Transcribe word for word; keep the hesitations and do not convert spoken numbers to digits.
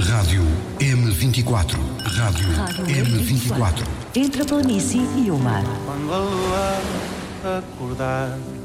Rádio M vinte e quatro. Rádio, Rádio M vinte e quatro. Entre a planície e o mar. Quando a lua acordar